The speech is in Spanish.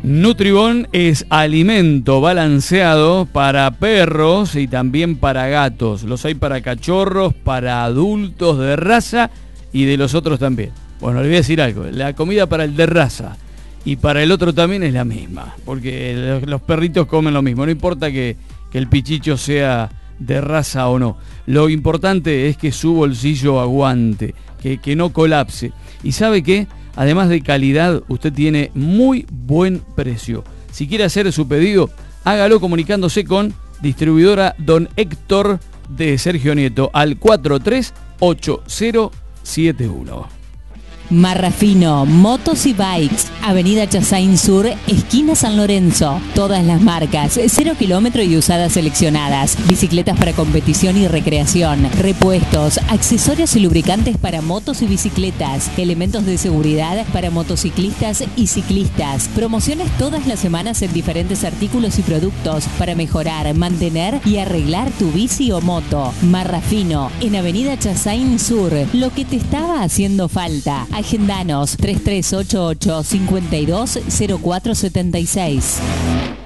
Nutribón es alimento balanceado para perros y también para gatos. Los hay para cachorros, para adultos de raza y de los otros también. Bueno, le voy a decir algo. La comida para el de raza y para el otro también es la misma. Porque los perritos comen lo mismo. No importa que el pichicho sea de raza o no. Lo importante es que su bolsillo aguante, que no colapse. ¿Y sabe qué? Además de calidad, usted tiene muy buen precio. Si quiere hacer su pedido, hágalo comunicándose con distribuidora Don Héctor de Sergio Nieto al 438071. Marrafino, motos y bikes, Avenida Chassain Sur, esquina San Lorenzo. Todas las marcas, 0 kilómetro y usadas seleccionadas. Bicicletas para competición y recreación. Repuestos, accesorios y lubricantes para motos y bicicletas. Elementos de seguridad para motociclistas y ciclistas. Promociones todas las semanas en diferentes artículos y productos para mejorar, mantener y arreglar tu bici o moto. Marrafino, en Avenida Chassain Sur. Lo que te estaba haciendo falta. Agendanos 3388 520476.